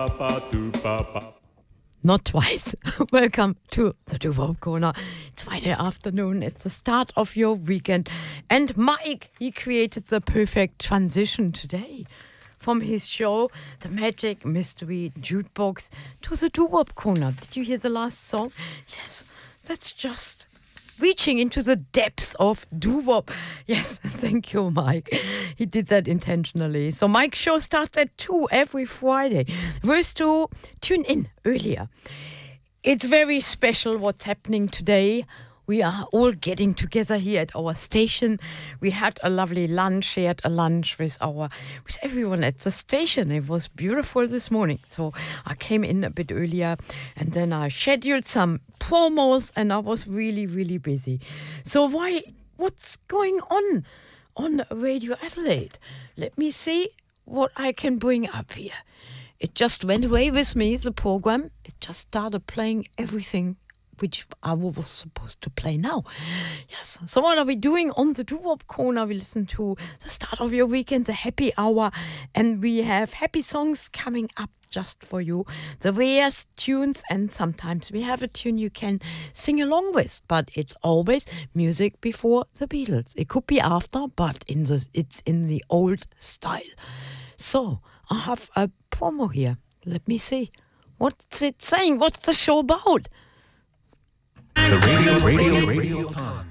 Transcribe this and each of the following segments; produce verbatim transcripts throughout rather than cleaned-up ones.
Not twice. Welcome to the Doo-Wop Corner. It's Friday afternoon. It's the start of your weekend. And Mike, he created the perfect transition today from his show, The Magic Mystery Jukebox, to the Doo-Wop Corner. Did you hear the last song? Yes, that's just reaching into the depths of doo-wop. Yes, thank you, Mike. He did that intentionally. So Mike's show starts at two every Friday. First to tune in earlier. It's very special what's happening today. We are all getting together here at our station. We had a lovely lunch, shared a lunch with our with everyone at the station. It was beautiful this morning. So I came in a bit earlier and then I scheduled some promos and I was really, really busy. So why what's going on on Radio Adelaide? Let me see what I can bring up here. It just went away with me, the program. It just started playing everything which I was supposed to play now. Yes. So what are we doing on the Doo-Wop Corner? We listen to the start of your weekend, the happy hour, and we have happy songs coming up just for you. The various tunes, and sometimes we have a tune you can sing along with, but it's always music before the Beatles. It could be after, but in the it's in the old style. So I have a promo here. Let me see. What's it saying? What's the show about? The radio, radio, radio con.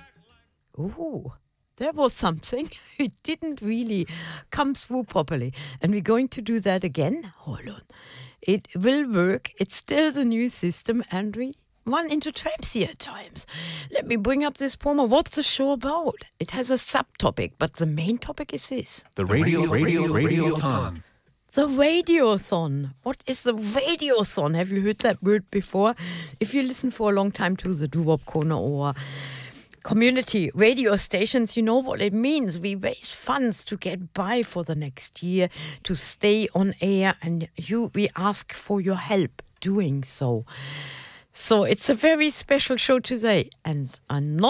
Ooh, there was something. It didn't really come through properly. And we're going to do that again. Hold on. It will work. It's still the new system, and we run into traps here at times. Let me bring up this promo. What's the show about? It has a subtopic, but the main topic is this. The radio, radio, radio con. The Radiothon. What is the Radiothon? Have you heard that word before? If you listen for a long time to the Doo-Wop Corner or community radio stations, you know what it means. We raise funds to get by for the next year, to stay on air, and you we ask for your help doing so. So it's a very special show today, and I'm not